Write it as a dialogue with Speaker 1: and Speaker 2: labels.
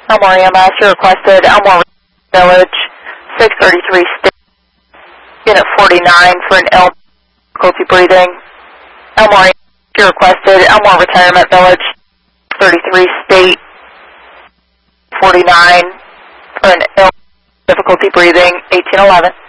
Speaker 1: Elmore EMS, you requested Elmore Village, 633 State, Unit 49 for an difficulty breathing. Elmore EMS, you requested Elmore Retirement Village, 33 State, 49 for an difficulty breathing, 1811.